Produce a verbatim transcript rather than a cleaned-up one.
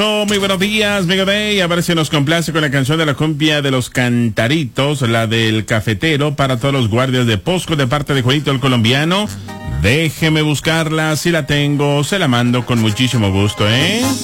Oh, muy buenos días, Mega Day. A ver si nos complace con la canción de la cumbia de los cantaritos, la del cafetero, para todos los guardias de Posco, de parte de Juanito el colombiano. Déjeme buscarla, si la tengo, se la mando con muchísimo gusto, ¿eh?